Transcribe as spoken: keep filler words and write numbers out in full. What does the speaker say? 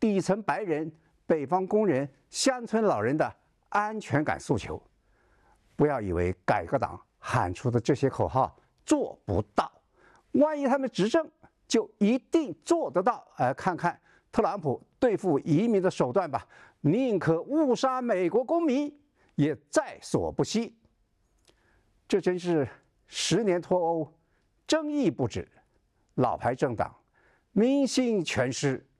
底层白人、北方工人、乡村老人的安全感诉求。不要以为改革党喊出的这些口号做不到，万一他们执政，就一定做得到。呃，看看特朗普对付移民的手段吧，宁可误杀美国公民，也在所不惜。这真是十年脱欧，争议不止，老牌政党民心全失。